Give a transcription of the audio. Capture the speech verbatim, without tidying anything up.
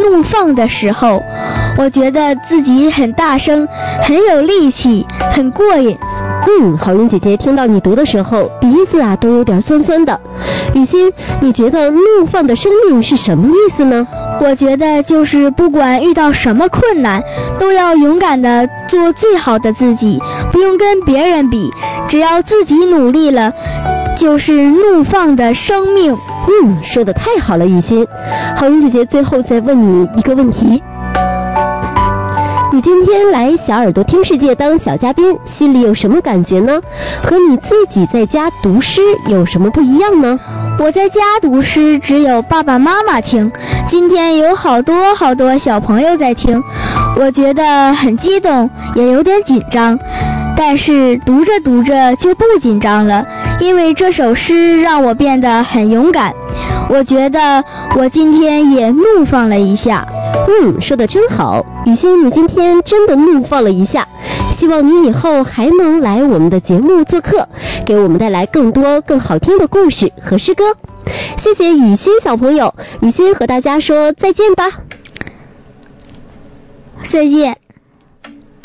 怒放的时候，我觉得自己很大声，很有力气，很过瘾。 嗯，好运姐姐听到你读的时候，鼻子啊都有点酸酸的。雨欣，你觉得怒放的生命是什么意思呢？ 我觉得就是不管遇到什么困难，都要勇敢的做最好的自己，不用跟别人比，只要自己努力了，就是怒放的生命。 嗯，说得太好了，雨欣。好运姐姐最后再问你一个问题，你今天来小耳朵听世界当小嘉宾，心里有什么感觉呢？和你自己在家读诗有什么不一样呢？ 我在家读诗只有爸爸妈妈听，今天有好多好多小朋友在听，我觉得很激动，也有点紧张，但是读着读着就不紧张了，因为这首诗让我变得很勇敢。我觉得我今天也怒放了一下。 嗯，说得真好，雨欣，你今天真的怒放了一下。希望你以后还能来我们的节目做客，给我们带来更多更好听的故事和诗歌。谢谢雨欣小朋友，雨欣和大家说再见吧。 再见。